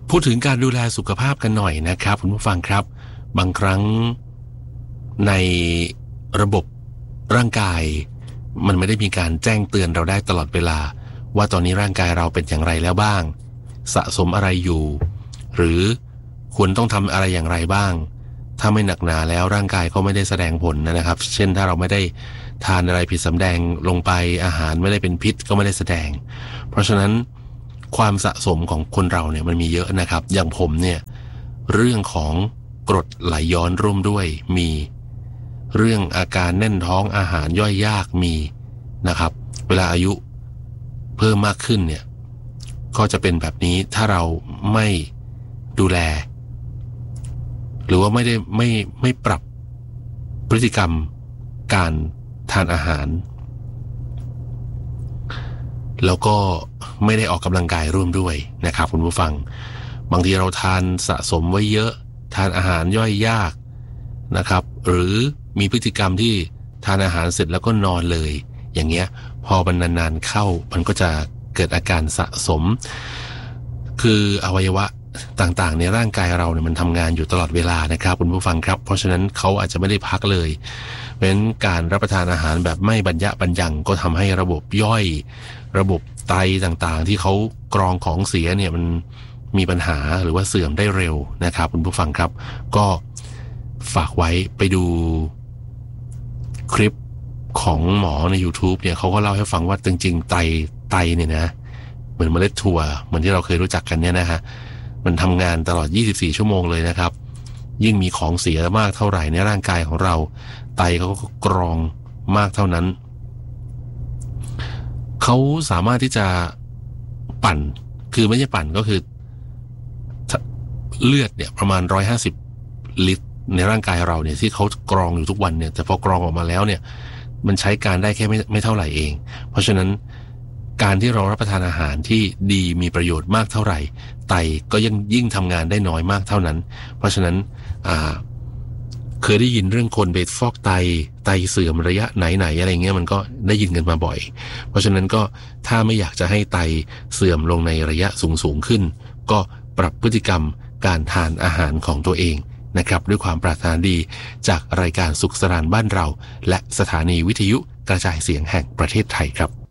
พูดถึงการดูแลสุขภาพกันหน่อยนะครับคุณผู้ฟังครับบางครั้งในระบบร่างกายมันไม่ได้มีการแจ้งเตือนเราได้ตลอดเวลาว่าตอนนี้ร่างกายเราเป็นอย่างไรแล้วบ้างสะสมอะไรอยู่หรือควรต้องทำอะไรอย่างไรบ้างถ้าไม่หนักหนาแล้วร่างกายก็ไม่ได้แสดงผลนะครับเช่นถ้าเราไม่ได้ทานอะไรผิดสำแดงลงไปอาหารไม่ได้เป็นพิษก็ไม่ได้แสดงเพราะฉะนั้นความสะสมของคนเราเนี่ยมันมีเยอะนะครับอย่างผมเนี่ยเรื่องของกรดไหลย้อนร่วมด้วยมีเรื่องอาการแน่นท้องอาหารย่อยยากมีนะครับเวลาอายุเพิ่มมากขึ้นเนี่ยก็จะเป็นแบบนี้ถ้าเราไม่ดูแลหรือว่าไม่ปรับพฤติกรรมการทานอาหารแล้วก็ไม่ได้ออกกำลังกายร่วมด้วยนะครับคุณผู้ฟังบางทีเราทานสะสมไว้เยอะทานอาหารย่อยยากนะครับหรือมีพฤติกรรมที่ทานอาหารเสร็จแล้วก็นอนเลยอย่างเงี้ยพอมันนานๆเข้ามันก็จะเกิดอาการสะสมคืออวัยวะต่างๆในร่างกายเราเนี่ยมันทำงานอยู่ตลอดเวลานะครับคุณผู้ฟังครับเพราะฉะนั้นเขาอาจจะไม่ได้พักเลยเพราะฉะนั้นการรับประทานอาหารแบบไม่บรรยะบรรยังก็ทำให้ระบบย่อยระบบไตต่างๆที่เขากรองของเสียเนี่ยมันมีปัญหาหรือว่าเสื่อมได้เร็วนะครับคุณผู้ฟังครับก็ฝากไว้ไปดูคลิปของหมอใน YouTube เนี่ยเขาก็เล่าให้ฟังว่าจริงๆไตเนี่ยนะเหมือนเมล็ดถั่วเหมือนที่เราเคยรู้จักกันเนี่ยนะฮะมันทำงานตลอด24ชั่วโมงเลยนะครับยิ่งมีของเสียมากเท่าไหร่ในร่างกายของเราไตเขาก็กรองมากเท่านั้นเขาสามารถที่จะปั่นคือไม่ใช่ปั่นก็คือเลือดเนี่ยประมาณ150ลิตรในร่างกายเราเนี่ยที่เขากรองอยู่ทุกวันเนี่ยแต่พอกรองออกมาแล้วเนี่ยมันใช้การได้แค่ไม่เท่าไหร่เองเพราะฉะนั้นการที่เรารับประทานอาหารที่ดีมีประโยชน์มากเท่าไหร่ไตก็ยิ่งทำงานได้น้อยมากเท่านั้นเพราะฉะนั้นเคยได้ยินเรื่องคนไปฟอกไตเสื่อมระยะไหนอะไรเงี้ยมันก็ได้ยินกันมาบ่อยเพราะฉะนั้นก็ถ้าไม่อยากจะให้ไตเสื่อมลงในระยะสูงขึ้นก็ปรับพฤติกรรมการทานอาหารของตัวเองนะครับด้วยความปรารถนาดีจากรายการสุขสรานบ้านเราและสถานีวิทยุกระจายเสียงแห่งประเทศไทยครับ